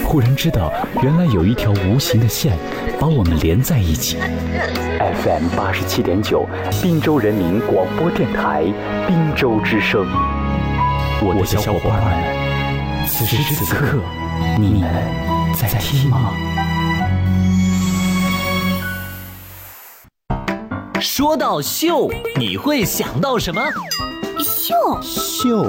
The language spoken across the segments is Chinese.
忽然知道，原来有一条无形的线把我们连在一起。FM 87.9，滨州人民广播电台，滨州之声。我的小伙伴们，此时此刻，你们在听吗？ 说到秀，你会想到什么？ 秀，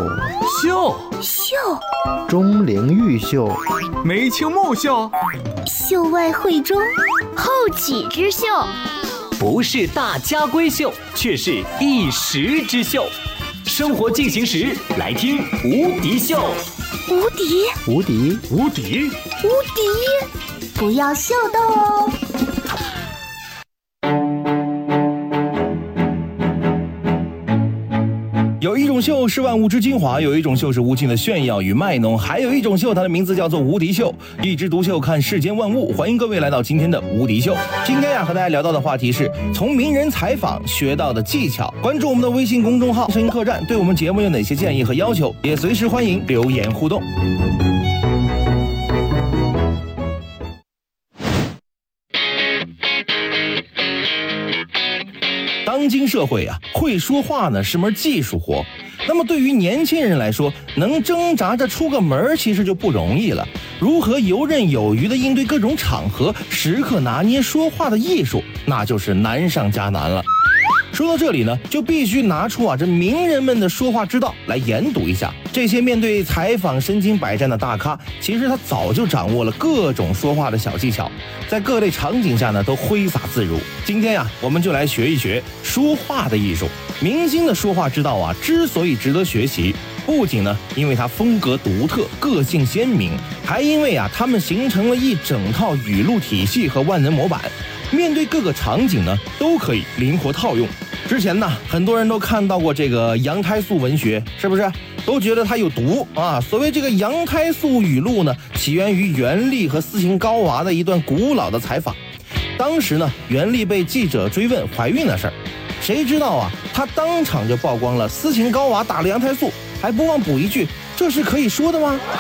钟灵毓秀， 梅清木秀， 秀外慧中，后起之秀， 不是大家闺秀，却是一时之秀。生活进行时，来听无敌秀。 无敌， 不要秀逗哦。 有一种秀是万物之精华，有一种秀是无尽的炫耀与卖弄，还有一种秀，它的名字叫做无敌秀。一枝独秀看世间万物，欢迎各位来到今天的无敌秀。今天和大家聊到的话题是从名人采访学到的技巧。关注我们的微信公众号声音客栈，对我们节目有哪些建议和要求，也随时欢迎留言互动。当今社会啊，会说话呢是门技术活。那么对于年轻人来说，能挣扎着出个门其实就不容易了。如何游刃有余地应对各种场合，时刻拿捏说话的艺术，那就是难上加难了。说到这里呢，就必须拿出这名人们的说话之道来研读一下。这些面对采访身经百战的大咖，其实他早就掌握了各种说话的小技巧，在各类场景下呢都挥洒自如。今天我们就来学一学说话的艺术。明星的说话之道之所以值得学习，不仅呢因为他风格独特、个性鲜明，还因为他们形成了一整套语录体系和万能模板，面对各个场景呢都可以灵活套用。之前呢，很多人都看到过这个羊胎素文学，是不是都觉得它有毒啊？所谓这个羊胎素语录呢，起源于袁立和斯琴高娃的一段古老的采访。当时呢，袁立被记者追问怀孕的事儿，谁知道他当场就曝光了斯琴高娃打了羊胎素，还不忘补一句：“这是可以说的吗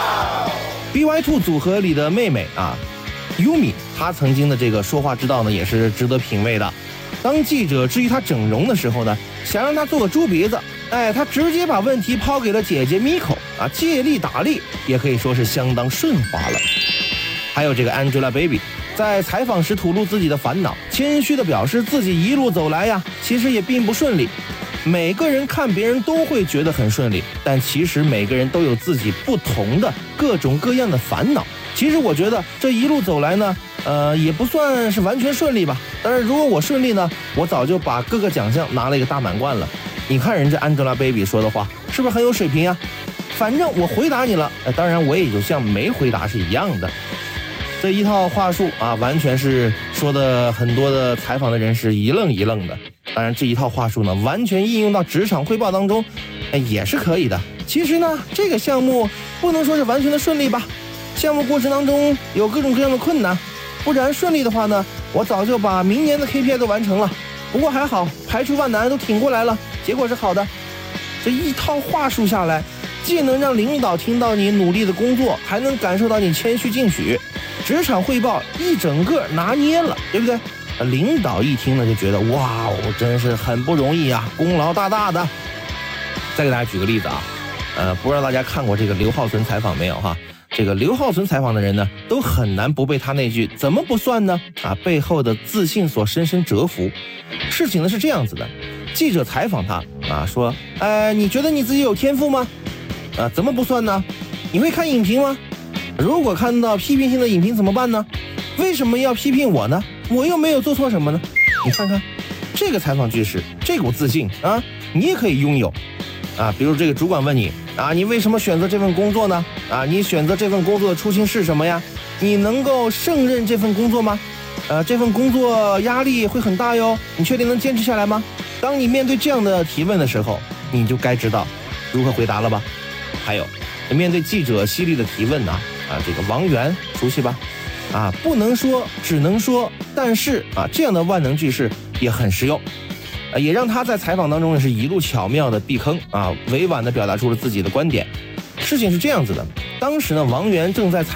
？”BY2 组合里的妹妹Yumi， 她曾经的这个说话之道呢，也是值得品味的。当记者质疑她整容的时候呢，想让她做个猪鼻子，她直接把问题抛给了姐姐 Miko， 借力打力，也可以说是相当顺滑了。还有这个 Angelababy， 在采访时吐露自己的烦恼，谦虚地表示自己一路走来其实也并不顺利。每个人看别人都会觉得很顺利，但其实每个人都有自己不同的各种各样的烦恼。其实我觉得这一路走来呢，也不算是完全顺利吧。但是如果我顺利呢，我早就把各个奖项拿了一个大满贯了。你看人家 Angelababy 说的话，是不是很有水平啊？反正我回答你了，当然我也就像没回答是一样的。这一套话术完全是说的很多的采访的人是一愣一愣的。当然这一套话术呢，完全应用到职场汇报当中，也是可以的。其实呢，这个项目不能说是完全的顺利吧，项目过程当中有各种各样的困难，不然顺利的话呢，我早就把明年的 KPI 都完成了。不过还好，排除万难都挺过来了，结果是好的。这一套话术下来，既能让领导听到你努力的工作，还能感受到你谦虚进取，职场汇报一整个拿捏了，对不对？领导一听呢就觉得哇，我真是很不容易功劳大大的。再给大家举个例子不知道大家看过这个刘浩存采访没有这个刘浩存采访的人呢，都很难不被他那句怎么不算呢背后的自信所深深折服。事情呢是这样子的，记者采访他说你觉得你自己有天赋吗？怎么不算呢？你会看影评吗？如果看到批评性的影评怎么办呢？为什么要批评我呢？我又没有做错什么呢？你看看这个采访句式，这股自信你也可以拥有比如这个主管问你你为什么选择这份工作呢？你选择这份工作的初心是什么呀？你能够胜任这份工作吗？这份工作压力会很大哟，你确定能坚持下来吗？当你面对这样的提问的时候，你就该知道如何回答了吧。还有面对记者犀利的提问这个王源熟悉吧？不能说，只能说，但是这样的万能句式也很实用，也让他在采访当中也是一路巧妙的避坑委婉的表达出了自己的观点。事情是这样子的，当时呢，王源正在